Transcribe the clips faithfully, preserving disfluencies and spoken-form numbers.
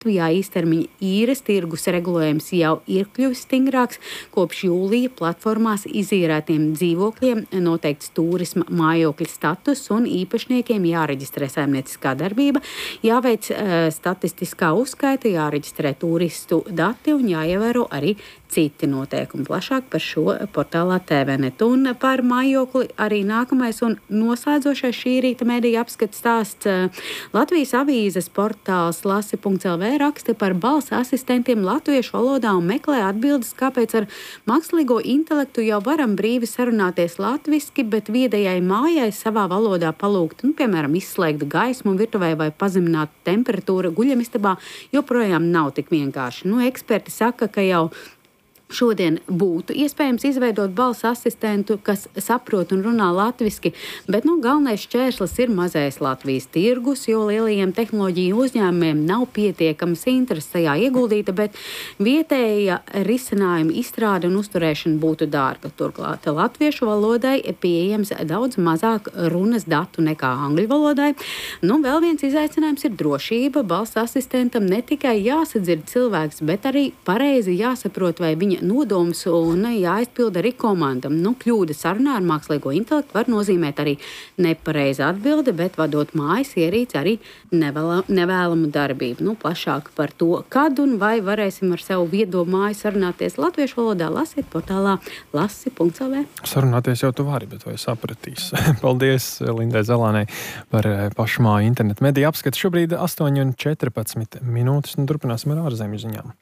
Latvijā īstermiņa īres tirgus regulējums jau ir kļuvis stingrāks. Kopš jūlija platformās izīrētiem dzīvokļiem noteikts turisma mājokļa status un īpašniekiem jāreģistrē saimnieciskā darbība, jāveic uh, statistiskā uzskaita, jāreģistrē turistu dati un jāievēro arī citi noteikumi. Plašāk par šo portālā T V net. Un par mājokli arī nākamais un noslēdzošais šī rīta mediju apskats stāsts. Latvijas avīzes portāls lasi punkts el vē raksta par balss asistentiem latviešu valodā un meklē atbildes, kāpēc ar mākslīgo intelektu jau varam brīvi sarunāties latviski, bet viedajai mājai savā valodā palūgt, nu, piemēram, izslēgt gaismu virtuvē vai pazemināt temperatūru guļamistabā, joprojām nav tik vienkārši. Nu, eksperti saka, ka jau šodien būtu iespējams izveidot balss asistentu, kas saprot un runā latviski, bet nu, galvenais šķērslis ir mazais Latvijas tirgus, jo lielajiem tehnoloģiju uzņēmumiem nav pietiekamas intereses tajā ieguldīta, bet vietēja risinājuma izstrāde un uzturēšana būtu dārga. Turklāt latviešu valodai pieejams daudz mazāk runas datu nekā angļu valodai. Nu, vēl viens izaicinājums ir drošība. Balss asistentam ne tikai jāsadzird cilvēks, bet arī pareizi jāsaprot, vai viņa nodoms un jāizpilda arī komandam. Nu, kļūda sarunā ar mākslīgo intelektu var nozīmēt arī nepareiza atbilde, bet vadot mājas ierīci arī nevēla, nevēlamu darbību. Nu, plašāk par to, kad un vai varēsim ar savu viedo māju sarunāties latviešu valodā, lasiet portālā lasi punkts el vē. Sarunāties jau tu vari, bet vai sapratīs? Paldies Lindai Zalānei par pašmāju internetu mediju apskatu. Šobrīd astoņi un četrpadsmit minūtes un turpināsim ar ārzemju ziņām.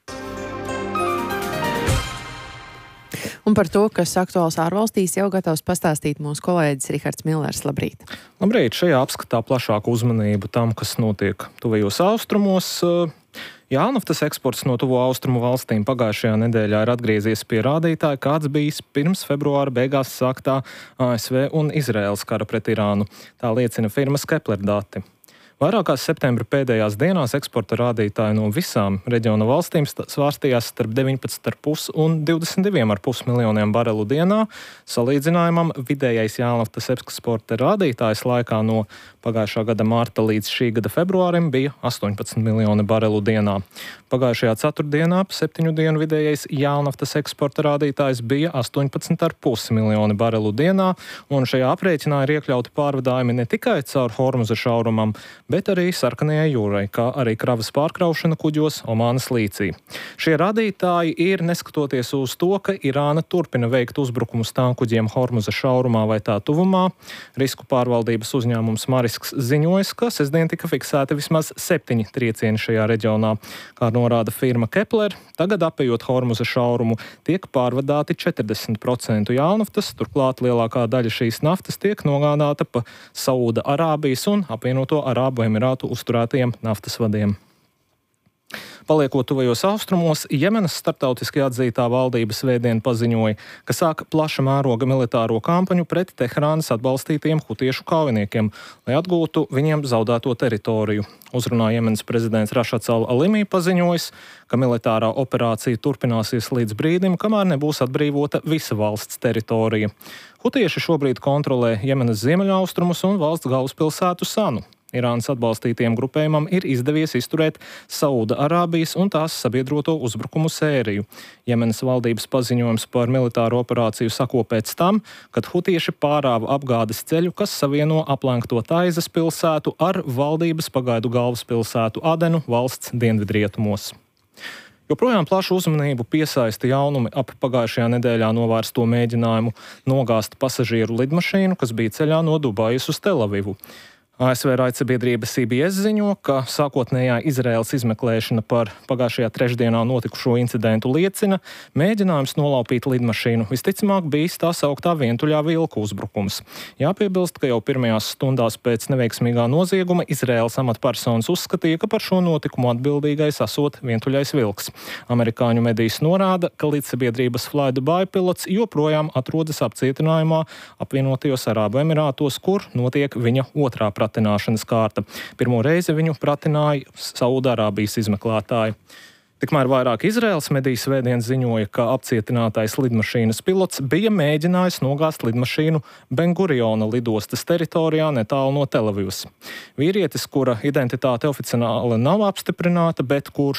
Un par to, kas aktuāls ārvalstīs, jau gatavs pastāstīt mūsu kolēģis Rihards Millers. Labrīt! Labrīt! Šajā apskatā plašāku uzmanību tam, kas notiek tuvajos austrumos. Jānaftas eksports no tuvo austrumu valstīm pagājušajā nedēļā ir atgriezies pie rādītāja, kāds bijis pirms februāra beigās sāktā A S V un Izraēlas kara pret Irānu. Tā liecina firmas Kepler dati. Vairākās septembra pēdējās dienās eksporta rādītāji no visām reģiona valstīm svārstījās starp deviņpadsmit komats pieci un divdesmit divi komats pieci miljoniem barelu dienā. Salīdzinājumam vidējais jānaftas eksporta rādītājs laikā no pagājušā gada marta līdz šī gada februārim bija astoņpadsmit miljoni barelu dienā. Pagājušajā ceturtdienā septiņu dienu vidējais jānaftas eksporta rādītājs bija astoņpadsmit komats pieci miljoni barelu dienā, un šajā aprēķinā ir iekļauti pārvadājumi ne tikai caur Hormuza šaurumam, bet arī Sarkanajai jūrai, kā arī kravas pārkraušana kuģos Omānas līcī. Šie rādītāji ir neskatoties uz to, ka Irāna turpina veikt uzbrukumus tānkuģiem Hormuza šaurumā vai tā tuvumā. Risku pārvaldības uzņēmums Marisks ziņojas, ka sestdien tika fiksēti vismaz septiņi triecieni šajā reģionā. Kā norāda firma Kepler, tagad apejot Hormuza šaurumu tiek pārvadāti četrdesmit procenti jānaftas, turklāt lielākā daļa šīs naftas tiek nogādāta pa Sauda Arābijas un apvienoto Arābu Emirātu uzturētajiem naftas vadiem. Paliekot tuvajos austrumos, Jemenas starptautiski atzītā valdība svētdien paziņoja, ka sāk plaša mēroga militāro kampaņu pret Teherānas atbalstītiem hutiešu kaujiniekiem, lai atgūtu viņiem zaudēto teritoriju. Uzrunā Jemenas prezidents Rašads al-Alimi paziņojis, ka militārā operācija turpināsies līdz brīdim, kamēr nebūs atbrīvota visa valsts teritorija. Hutieši šobrīd kontrolē Jemenas ziemeļaustrumus un valsts galvaspilsētu Sanu. Irānas atbalstītiem grupējumam ir izdevies izturēt Sauda Arābijas un tās sabiedroto uzbrukumu sēriju. Jemenas valdības paziņojums par militāro operāciju sako pēc tam, kad hutieši pārāva apgādes ceļu, kas savieno aplenkto Taizas pilsētu ar valdības pagaidu galvaspilsētu Adenu valsts dienvidrietumos. Joprojām plašu uzmanību piesaista jaunumi ap pagājušajā nedēļā novērsto mēģinājumu nogāzt pasažieru lidmašīnu, kas bija ceļā no Dubajas uz Telavivu. A S V raidsabiedrība C B S ziņo, ka sākotnējā Izraēlas izmeklēšana par pagājušajā trešdienā notikušo incidentu liecina, mēģinājums nolaupīt lidmašīnu visticamāk bijis tā sauktā vientuļā vilku uzbrukums. Jāpiebilst, ka jau pirmajās stundās pēc neveiksmīgā nozieguma Izraēlas amatpersonas uzskatīja, ka par šo notikumu atbildīgais esot vientuļais vilks. Amerikāņu medijas norāda, ka līdzsabiedrības Fly Dubai pilots joprojām atrodas apcietinājumā apvienotajos Arābu Emirātos, kur notiek viņa otrā pratināšanas kārta. Pirmo reizi viņu pratināja Sauda Arābijas izmeklētāji. Tikmēr vairāk Izraēlas mediju svētdien ziņoja, ka apcietinātais lidmašīnas pilots bija mēģinājis nogāzt lidmašīnu Ben-Guriona lidostas teritorijā netālu no Telavivas. Vīrietis, kura identitāte oficiāli nav apstiprināta, bet kurš